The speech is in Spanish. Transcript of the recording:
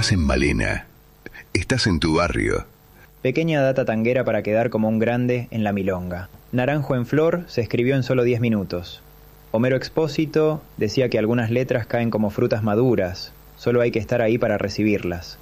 estás en Malena. Estás en tu barrio. Pequeña data tanguera para quedar como un grande en la milonga. Naranjo en flor se escribió en solo 10 minutos. Homero Expósito decía que algunas letras caen como frutas maduras, solo hay que estar ahí para recibirlas.